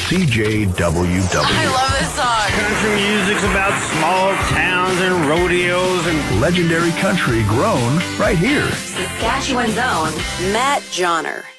CJWW. I love this song. Country music's about small towns and rodeos and Legendary country grown right here. Saskatchewan's own Matt Johnner.